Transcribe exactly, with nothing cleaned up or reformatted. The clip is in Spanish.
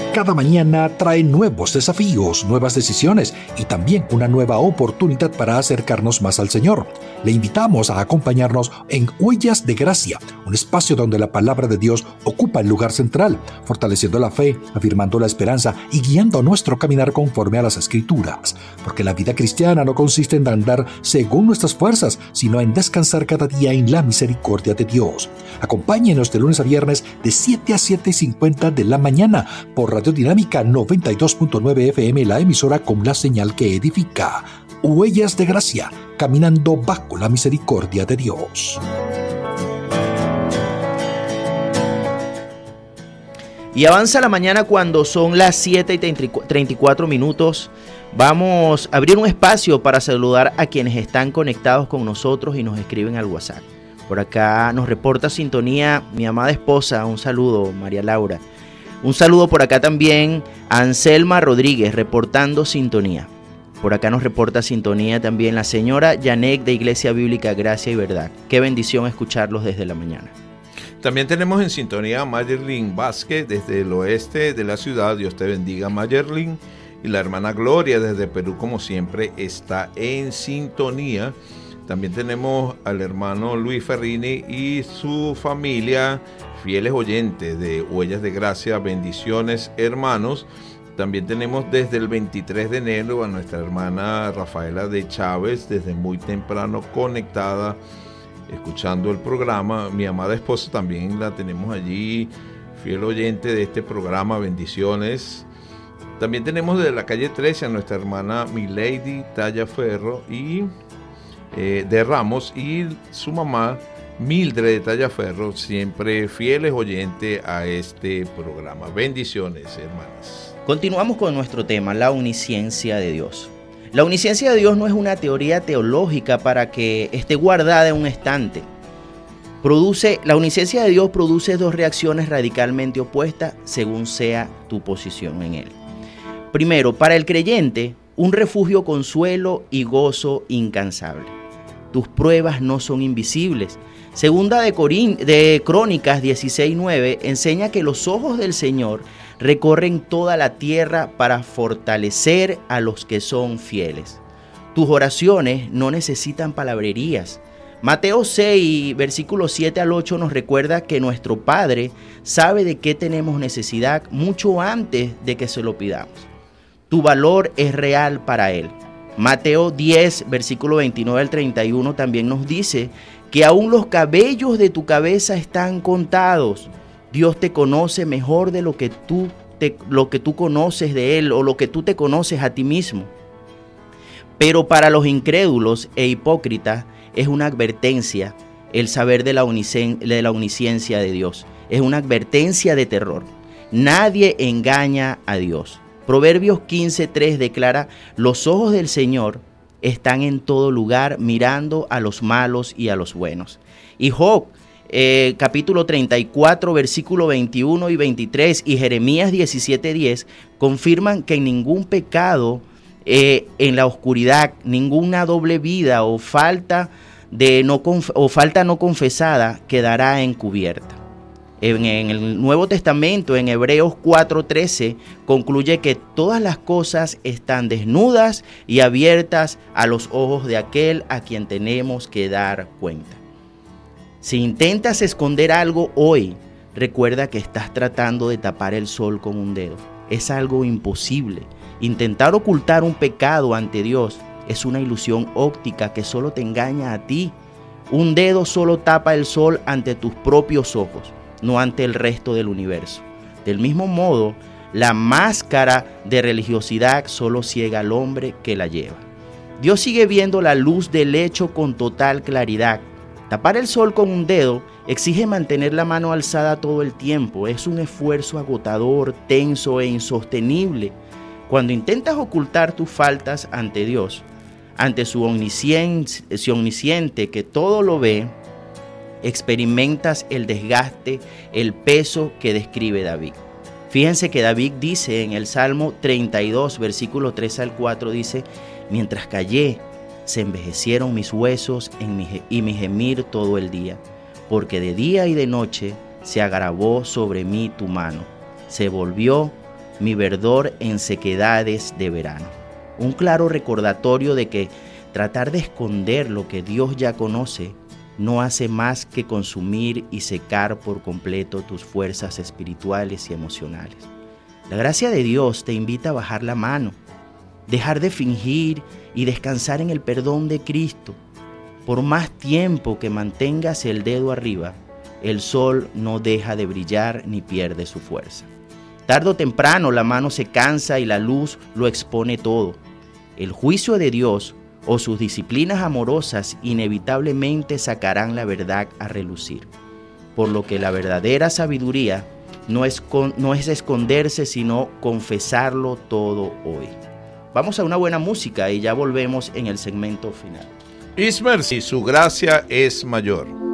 Cada mañana trae nuevos desafíos, nuevas decisiones y también una nueva oportunidad para acercarnos más al Señor. Le invitamos a acompañarnos en Huellas de Gracia, un espacio donde la palabra de Dios ocupa el lugar central, fortaleciendo la fe, afirmando la esperanza y guiando nuestro caminar conforme a las Escrituras. Porque la vida cristiana no consiste en andar según nuestras fuerzas, sino en descansar cada día en la misericordia de Dios. Acompáñenos de lunes a viernes de siete a siete y cincuenta de la mañana por Radio Dinámica noventa y dos punto nueve F M, la emisora con la señal que edifica. Huellas de Gracia, caminando bajo la misericordia de Dios. Y avanza la mañana cuando son las siete y treinta y cuatro minutos. Vamos a abrir un espacio para saludar a quienes están conectados con nosotros y nos escriben al WhatsApp. Por acá nos reporta sintonía mi amada esposa. Un saludo, María Laura. Un saludo por acá también a Anselma Rodríguez, reportando sintonía. Por acá nos reporta sintonía también la señora Yanek de Iglesia Bíblica Gracia y Verdad. Qué bendición escucharlos desde la mañana. También tenemos en sintonía a Mayerlin Vázquez desde el oeste de la ciudad. Dios te bendiga, Mayerlin. Y la hermana Gloria desde Perú, como siempre, está en sintonía. También tenemos al hermano Luis Ferrini y su familia, fieles oyentes de Huellas de Gracia. Bendiciones, hermanos. También tenemos desde el veintitrés de enero a nuestra hermana Rafaela de Chávez, desde muy temprano conectada, escuchando el programa. Mi amada esposa también la tenemos allí, fiel oyente de este programa. Bendiciones. También tenemos desde la calle trece a nuestra hermana Milady Tallaferro y eh, de Ramos y su mamá Mildred de Tallaferro, siempre fieles oyentes a este programa. Bendiciones, hermanas. Continuamos con nuestro tema, la omnisciencia de Dios. La omnisciencia de Dios no es una teoría teológica para que esté guardada en un estante. Produce, la omnisciencia de Dios produce dos reacciones radicalmente opuestas según sea tu posición en Él. Primero, para el creyente, un refugio, consuelo y gozo incansable. Tus pruebas no son invisibles. Segunda de, Corín, de Crónicas dieciséis nueve enseña que los ojos del Señor recorren toda la tierra para fortalecer a los que son fieles. Tus oraciones no necesitan palabrerías. Mateo seis, versículos siete al ocho nos recuerda que nuestro Padre sabe de qué tenemos necesidad mucho antes de que se lo pidamos. Tu valor es real para Él. Mateo diez, versículo veintinueve al treinta y uno también nos dice que aún los cabellos de tu cabeza están contados. Dios te conoce mejor de lo que tú, te, lo que tú conoces de Él o lo que tú te conoces a ti mismo. Pero para los incrédulos e hipócritas es una advertencia el saber de la, omniscien, de la omnisciencia de Dios. Es una advertencia de terror. Nadie engaña a Dios. Proverbios quince tres declara: los ojos del Señor están en todo lugar, mirando a los malos y a los buenos. Y Job, eh, capítulo treinta y cuatro, versículo veintiuno y veintitrés, y Jeremías diecisiete diez confirman que ningún pecado eh, en la oscuridad, ninguna doble vida o falta, de no conf- o falta no confesada quedará encubierta. En, en el Nuevo Testamento, en Hebreos cuatro trece, concluye que todas las cosas están desnudas y abiertas a los ojos de aquel a quien tenemos que dar cuenta. Si intentas esconder algo hoy, recuerda que estás tratando de tapar el sol con un dedo. Es algo imposible. Intentar ocultar un pecado ante Dios es una ilusión óptica que solo te engaña a ti. Un dedo solo tapa el sol ante tus propios ojos, no ante el resto del universo. Del mismo modo, la máscara de religiosidad solo ciega al hombre que la lleva. Dios sigue viendo la luz del hecho con total claridad. Tapar el sol con un dedo exige mantener la mano alzada todo el tiempo. Es un esfuerzo agotador, tenso e insostenible. Cuando intentas ocultar tus faltas ante Dios, ante su omnisciente, su omnisciente que todo lo ve, experimentas el desgaste, el peso que describe David. Fíjense que David dice en el Salmo treinta y dos, versículo tres al cuatro, dice: mientras callé, se envejecieron mis huesos en mi, y mi gemir todo el día, porque de día y de noche se agravó sobre mí tu mano, se volvió mi verdor en sequedades de verano. Un claro recordatorio de que tratar de esconder lo que Dios ya conoce no hace más que consumir y secar por completo tus fuerzas espirituales y emocionales. La gracia de Dios te invita a bajar la mano, dejar de fingir y descansar en el perdón de Cristo. Por más tiempo que mantengas el dedo arriba, el sol no deja de brillar ni pierde su fuerza. Tarde o temprano la mano se cansa y la luz lo expone todo. El juicio de Dios o sus disciplinas amorosas inevitablemente sacarán la verdad a relucir. Por lo que la verdadera sabiduría no es, con, no es esconderse, sino confesarlo todo hoy. Vamos a una buena música y ya volvemos en el segmento final. His mercy, su gracia es mayor.